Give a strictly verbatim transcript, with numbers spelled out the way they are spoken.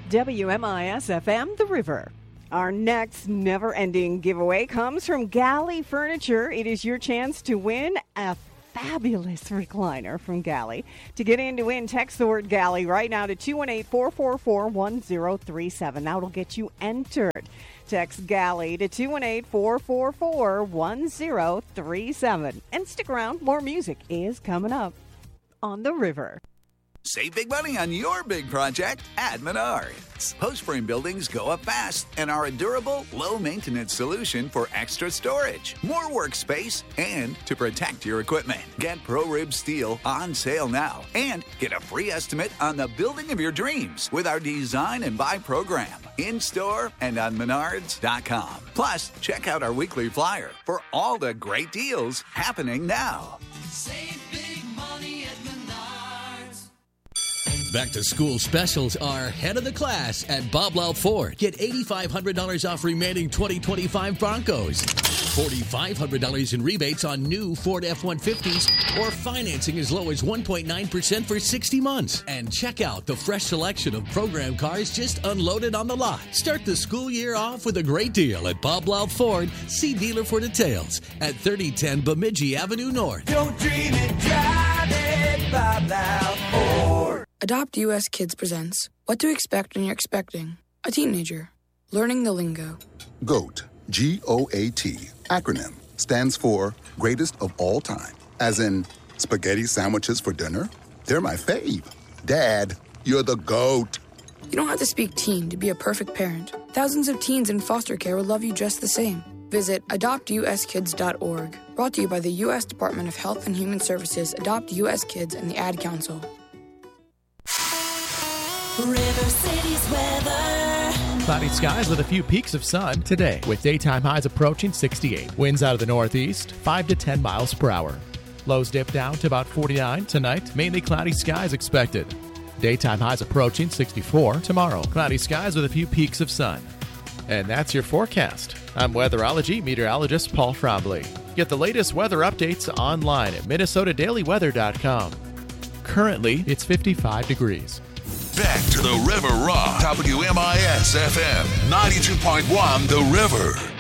W M I S F M, The River. Our next never-ending giveaway comes from Galley Furniture. It is your chance to win a fabulous recliner from Galley. To get in to win, text the word Galley right now to two one eight, four four four, one zero three seven. That'll get you entered. Text Galley to two one eight, four four four, one zero three seven. And stick around, more music is coming up on The River. Save big money on your big project at Menards. Post-frame buildings go up fast and are a durable, low-maintenance solution for extra storage, more workspace, and to protect your equipment. Get ProRib Steel on sale now and get a free estimate on the building of your dreams with our Design and Buy program in-store and on menards dot com. Plus, check out our weekly flyer for all the great deals happening now. Save big money at Menards. Back to school specials are head of the class at Bob Loud Ford. Get eight thousand five hundred dollars off remaining twenty twenty-five Broncos. four thousand five hundred dollars in rebates on new Ford F one fifties or financing as low as one point nine percent for sixty months. And check out the fresh selection of program cars just unloaded on the lot. Start the school year off with a great deal at Bob Loud Ford. See dealer for details at thirty ten Bemidji Avenue North. Don't dream it, drive it, Bob Loud Ford. Adopt U S Kids presents What to Expect When You're Expecting a Teenager. Learning the lingo. GOAT, G O A T, acronym, stands for Greatest of All Time. As in, spaghetti sandwiches for dinner? They're my fave. Dad, you're the GOAT. You don't have to speak teen to be a perfect parent. Thousands of teens in foster care will love you just the same. Visit adopt u s kids dot org. Brought to you by the U S Department of Health and Human Services, Adopt U S Kids, and the Ad Council. River City's weather. Cloudy skies with a few peaks of sun today, with daytime highs approaching sixty-eight. Winds out of the northeast, five to ten miles per hour. Lows dip down to about forty-nine tonight. Mainly cloudy skies expected. Daytime highs approaching sixty-four tomorrow. Cloudy skies with a few peaks of sun. And that's your forecast. I'm weatherology meteorologist Paul Trombley. Get the latest weather updates online at minnesota daily weather dot com. Currently, it's fifty-five degrees. Back to the River Rock. W M I S F M ninety-two point one The River.